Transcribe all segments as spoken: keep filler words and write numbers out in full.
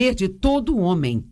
de todo homem.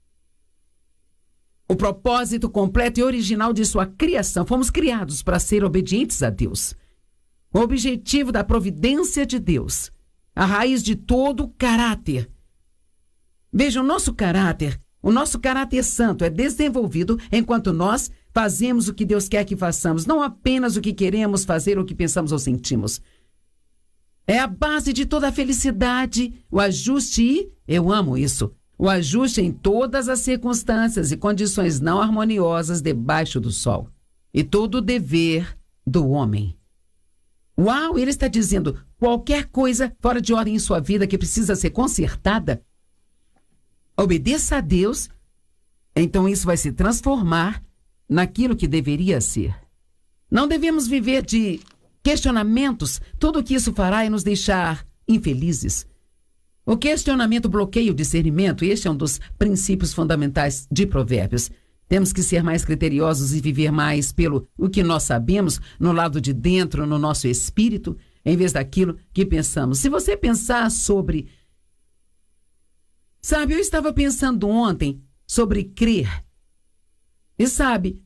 O propósito completo e original de sua criação. Fomos criados para ser obedientes a Deus. O objetivo da providência de Deus. A raiz de todo o caráter. Veja, o nosso caráter, o nosso caráter santo é desenvolvido enquanto nós fazemos o que Deus quer que façamos, não apenas o que queremos fazer ou o que pensamos ou sentimos. É a base de toda a felicidade, o ajuste e, eu amo isso, o ajuste em todas as circunstâncias e condições não harmoniosas debaixo do sol. E todo o dever do homem. Uau, ele está dizendo, qualquer coisa fora de ordem em sua vida que precisa ser consertada, obedeça a Deus, então isso vai se transformar naquilo que deveria ser. Não devemos viver de questionamentos. Tudo o que isso fará é nos deixar infelizes. O questionamento bloqueia o discernimento, e este é um dos princípios fundamentais de Provérbios. Temos que ser mais criteriosos e viver mais pelo o que nós sabemos, no lado de dentro, no nosso espírito, em vez daquilo que pensamos. Se você pensar sobre... Sabe, eu estava pensando ontem sobre crer. E sabe,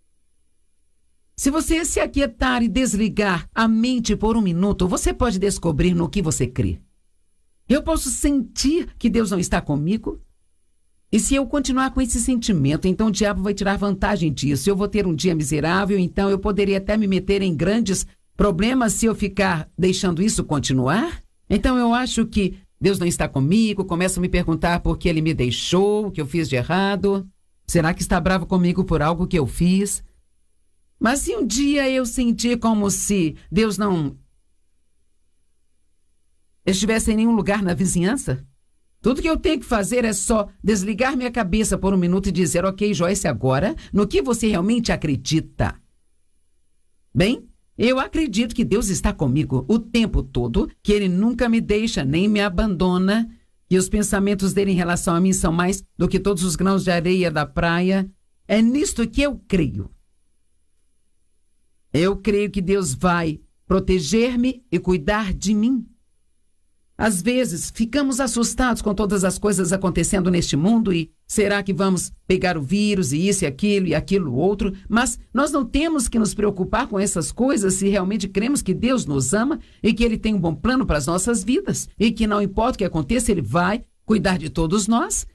se você se aquietar e desligar a mente por um minuto, você pode descobrir no que você crê. Eu posso sentir que Deus não está comigo. E se eu continuar com esse sentimento, então o diabo vai tirar vantagem disso. Eu vou ter um dia miserável, então eu poderia até me meter em grandes problemas se eu ficar deixando isso continuar. Então eu acho que Deus não está comigo, começo a me perguntar por que ele me deixou, o que eu fiz de errado. Será que está bravo comigo por algo que eu fiz? Mas se um dia eu sentir como se Deus não estivesse em nenhum lugar na vizinhança, tudo que eu tenho que fazer é só desligar minha cabeça por um minuto e dizer, ok, Joyce, agora, no que você realmente acredita? Bem, eu acredito que Deus está comigo o tempo todo, que Ele nunca me deixa nem me abandona, que os pensamentos dele em relação a mim são mais do que todos os grãos de areia da praia. É nisto que eu creio. Eu creio que Deus vai proteger-me e cuidar de mim. Às vezes, ficamos assustados com todas as coisas acontecendo neste mundo e será que vamos pegar o vírus e isso e aquilo e aquilo outro? Mas nós não temos que nos preocupar com essas coisas se realmente cremos que Deus nos ama e que Ele tem um bom plano para as nossas vidas e que não importa o que aconteça, Ele vai cuidar de todos nós.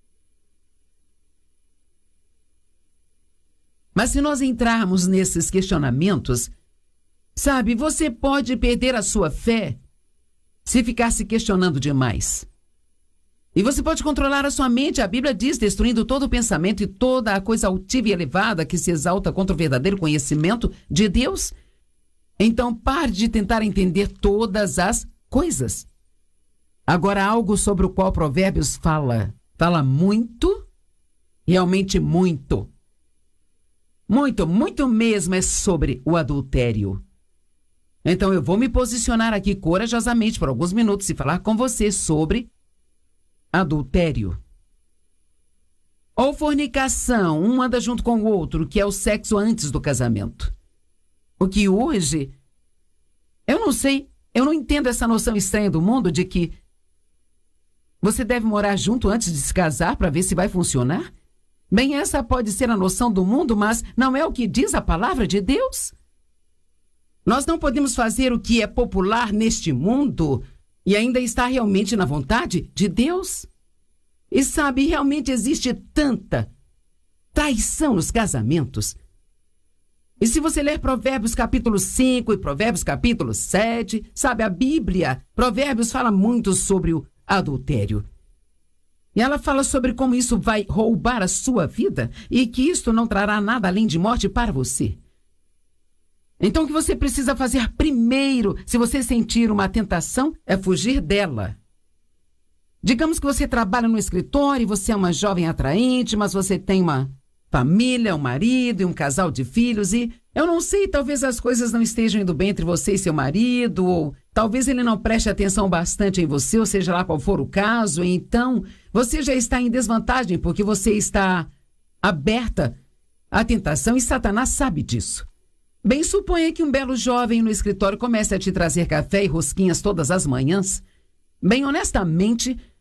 Mas se nós entrarmos nesses questionamentos, sabe, você pode perder a sua fé se ficar se questionando demais. E você pode controlar a sua mente, a Bíblia diz, destruindo todo o pensamento e toda a coisa altiva e elevada que se exalta contra o verdadeiro conhecimento de Deus. Então pare de tentar entender todas as coisas. Agora, algo sobre o qual Provérbios fala, fala muito, realmente muito. Muito, muito mesmo é sobre o adultério. Então eu vou me posicionar aqui corajosamente por alguns minutos e falar com você sobre adultério. Ou fornicação, um anda junto com o outro, que é o sexo antes do casamento. O que hoje, eu não sei, eu não entendo essa noção estranha do mundo de que você deve morar junto antes de se casar para ver se vai funcionar. Bem, essa pode ser a noção do mundo, mas não é o que diz a palavra de Deus. Nós não podemos fazer o que é popular neste mundo e ainda estar realmente na vontade de Deus. E sabe, realmente existe tanta traição nos casamentos. E se você ler Provérbios capítulo cinco e Provérbios capítulo sete, sabe, a Bíblia, Provérbios fala muito sobre o adultério. E ela fala sobre como isso vai roubar a sua vida e que isto não trará nada além de morte para você. Então o que você precisa fazer primeiro, se você sentir uma tentação, é fugir dela. Digamos que você trabalha no escritório e você é uma jovem atraente, mas você tem uma família, um marido e um casal de filhos e, eu não sei, talvez as coisas não estejam indo bem entre você e seu marido, ou talvez ele não preste atenção bastante em você, ou seja lá qual for o caso, e então você já está em desvantagem porque você está aberta à tentação e Satanás sabe disso. Bem, suponha que um belo jovem no escritório comece a te trazer café e rosquinhas todas as manhãs. Bem, honestamente,